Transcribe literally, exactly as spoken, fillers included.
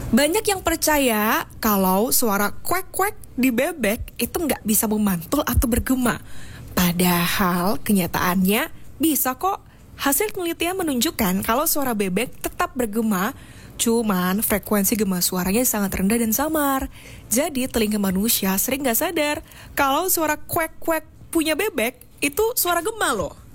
Banyak yang percaya kalau suara kuek-kuek di bebek itu nggak bisa memantul atau bergema. Padahal kenyataannya bisa kok. Hasil penelitian menunjukkan kalau suara bebek tetap bergema, cuman frekuensi gema suaranya sangat rendah dan samar. Jadi telinga manusia sering nggak sadar kalau suara kuek-kuek punya bebek itu suara gema loh.